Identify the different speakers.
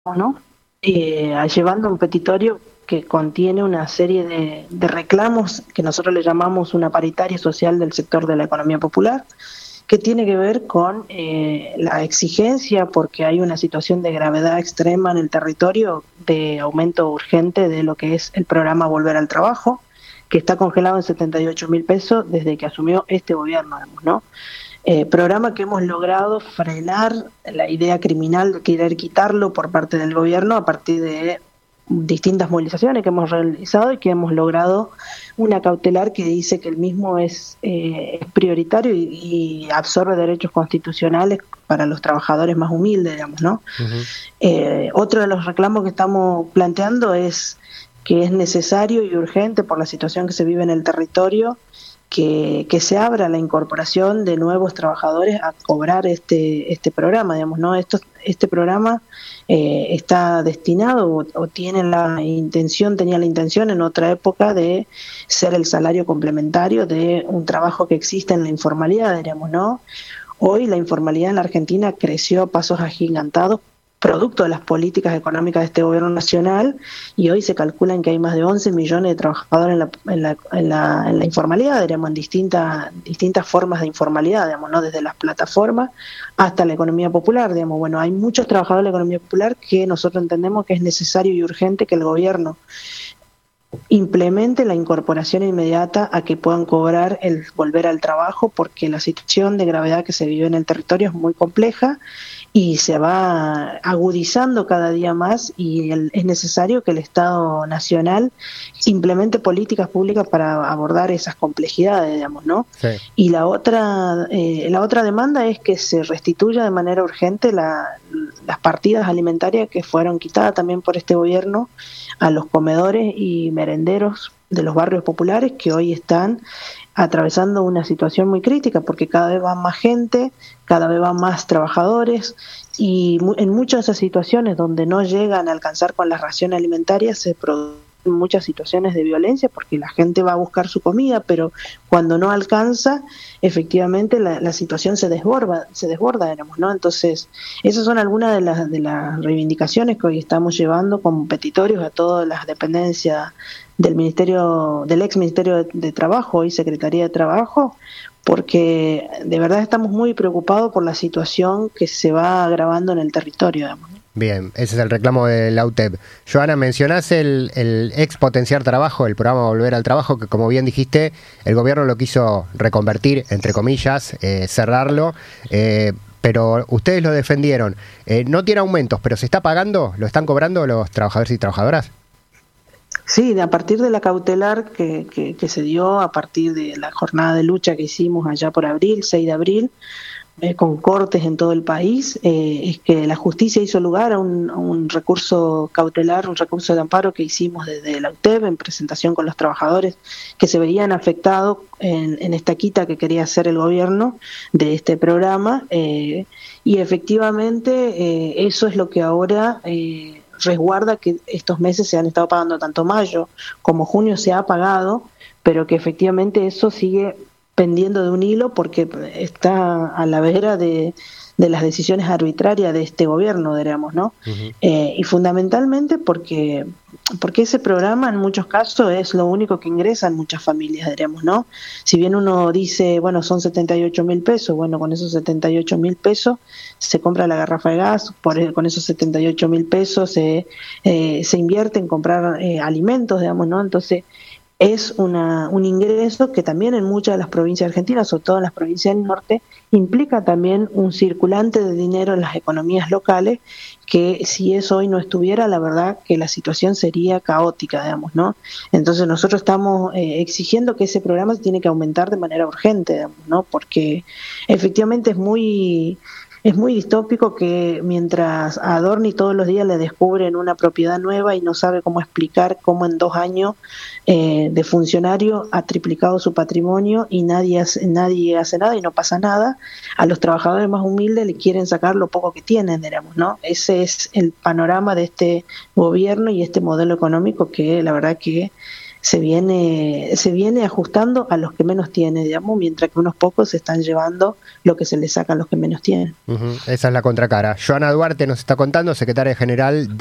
Speaker 1: ¿no? Llevando un petitorio que contiene una serie de reclamos que nosotros le llamamos una paritaria social del sector de la economía popular, que tiene que ver con la exigencia, porque hay una situación de gravedad extrema en el territorio, de aumento urgente de lo que es el programa Volver al Trabajo, que está congelado en 78.000 pesos desde que asumió este gobierno, digamos, ¿no? Programa que hemos logrado frenar la idea criminal de querer quitarlo por parte del gobierno a partir de distintas movilizaciones que hemos realizado y que hemos logrado una cautelar que dice que el mismo es prioritario y absorbe derechos constitucionales para los trabajadores más humildes, digamos, ¿no? Otro de los reclamos que estamos planteando es que es necesario y urgente por la situación que se vive en el territorio que se abra la incorporación de nuevos trabajadores a cobrar este programa, digamos, ¿no? Este programa está destinado o tiene tenía la intención en otra época de ser el salario complementario de un trabajo que existe en la informalidad, diríamos, ¿no? Hoy la informalidad en la Argentina creció a pasos agigantados producto de las políticas económicas de este gobierno nacional, y hoy se calculan que hay más de 11 millones de trabajadores en la informalidad, digamos, en distintas formas de informalidad, digamos, ¿no? Desde las plataformas hasta la economía popular, digamos. Bueno, hay muchos trabajadores de la economía popular que nosotros entendemos que es necesario y urgente que el gobierno implemente la incorporación inmediata a que puedan cobrar el volver al trabajo, porque la situación de gravedad que se vive en el territorio es muy compleja y se va agudizando cada día más, y es necesario que el Estado Nacional implemente políticas públicas para abordar esas complejidades, digamos, ¿no?
Speaker 2: Sí.
Speaker 1: Y la otra demanda es que se restituya de manera urgente las partidas alimentarias que fueron quitadas también por este gobierno a los comedores y merenderos de los barrios populares, que hoy están atravesando una situación muy crítica porque cada vez va más gente, cada vez van más trabajadores, y en muchas de esas situaciones donde no llegan a alcanzar con las raciones alimentarias se producen muchas situaciones de violencia porque la gente va a buscar su comida, pero cuando no alcanza, efectivamente la situación se desborda, digamos, ¿no? Entonces, esas son algunas de las reivindicaciones que hoy estamos llevando como petitorios a todas las dependencias del ex Ministerio de Trabajo y Secretaría de Trabajo, porque de verdad estamos muy preocupados por la situación que se va agravando en el territorio, digamos, ¿no?
Speaker 2: Bien, ese es el reclamo de la UTEP. Joana, mencionás el ex Potenciar Trabajo, el programa Volver al Trabajo, que como bien dijiste, el gobierno lo quiso reconvertir, entre comillas, cerrarlo, pero ustedes lo defendieron. No tiene aumentos, pero ¿se está pagando? ¿Lo están cobrando los trabajadores y trabajadoras?
Speaker 1: Sí, a partir de la cautelar que se dio, a partir de la jornada de lucha que hicimos allá por abril, 6 de abril, con cortes en todo el país, es que la justicia hizo lugar a un recurso cautelar, un recurso de amparo que hicimos desde la UTEP en presentación con los trabajadores que se veían afectados en esta quita que quería hacer el gobierno de este programa, y efectivamente eso es lo que ahora resguarda que estos meses se han estado pagando, tanto mayo como junio se ha pagado, pero que efectivamente eso sigue pendiendo de un hilo porque está a la vera de las decisiones arbitrarias de este gobierno, diríamos, ¿no?
Speaker 2: Uh-huh.
Speaker 1: Y fundamentalmente porque ese programa en muchos casos es lo único que ingresan muchas familias, diríamos, ¿no? Si bien uno dice, bueno, son 78.000 pesos, bueno, con esos 78.000 pesos se compra la garrafa de gas, con esos 78.000 pesos se invierte en comprar alimentos, digamos, ¿no? Entonces, es un ingreso que también en muchas de las provincias argentinas, sobre todo en las provincias del norte, implica también un circulante de dinero en las economías locales, que si eso hoy no estuviera, la verdad que la situación sería caótica, digamos, ¿no? Entonces nosotros estamos exigiendo que ese programa se tiene que aumentar de manera urgente, digamos, ¿no? Porque efectivamente es muy distópico que mientras a Adorni todos los días le descubren una propiedad nueva y no sabe cómo explicar cómo en 2 años de funcionario ha triplicado su patrimonio y nadie hace nada y no pasa nada, a los trabajadores más humildes le quieren sacar lo poco que tienen, digamos, ¿no? Ese es el panorama de este gobierno y este modelo económico que la verdad que se viene ajustando a los que menos tienen, digamos, mientras que unos pocos se están llevando lo que se les saca a los que menos tienen.
Speaker 2: Esa es la contracara. Joana Duarte nos está contando, secretaria general